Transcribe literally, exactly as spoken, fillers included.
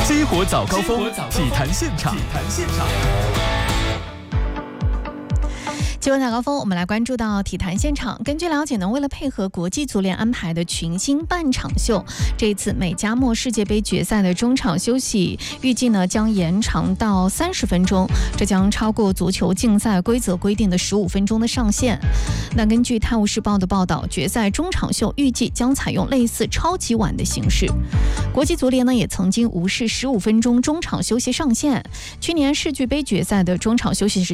激活早高峰，体坛现场。体坛现场。 新闻早高峰，我们来关注到体坛现场。根据了解呢，为了配合国际足联安排的群星半场秀，这一次美加墨世界杯决赛的中场休息预计呢将延长到三十分钟，这将超过足球竞赛规则规定的十五分钟的上限。那根据《泰晤士报》的报道，决赛中场秀预计将采用类似超级碗的形式。国际足联呢也曾经无视十五分钟中场休息上限，去年世俱杯决赛的中场休息时